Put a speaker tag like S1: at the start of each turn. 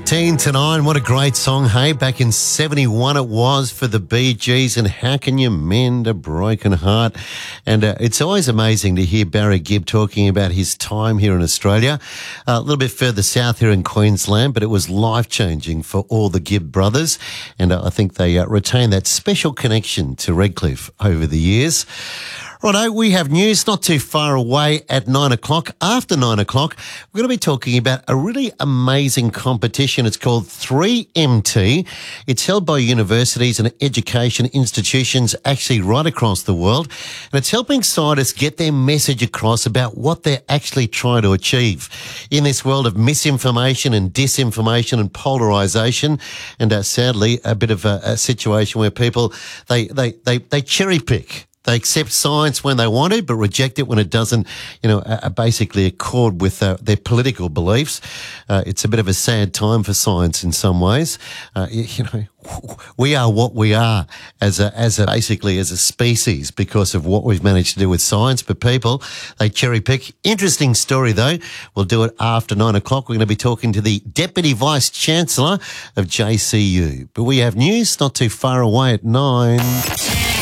S1: 18 to 9, what a great song, hey? Back in 71 it was for the Bee Gees, and how can you mend a broken heart? And it's always amazing to hear Barry Gibb talking about his time here in Australia, a little bit further south here in Queensland, but it was life-changing for all the Gibb brothers, and I think they retained that special connection to Redcliffe over the years. Righto, we have news not too far away at 9 o'clock. After 9 o'clock, we're going to be talking about a really amazing competition. It's called 3MT. It's held by universities and education institutions actually right across the world. And it's helping scientists get their message across about what they're actually trying to achieve in this world of misinformation and disinformation and polarisation. And sadly, a bit of a situation where people, they cherry pick. They accept science when they want to, but reject it when it doesn't, basically accord with their political beliefs. It's a bit of a sad time for science in some ways. We are what we are as a species because of what we've managed to do with science. But people, they cherry pick. Interesting story though. We'll do it after 9 o'clock. We're going to be talking to the Deputy Vice Chancellor of JCU. But we have news not too far away at 9.